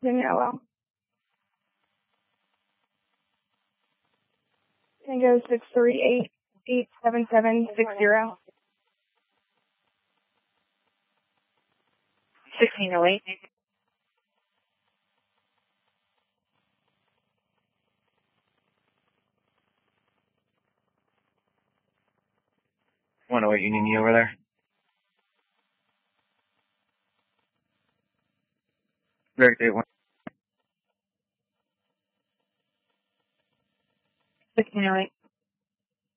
Tango 638-87760. 1608. What you need me over there? Very good. 1608.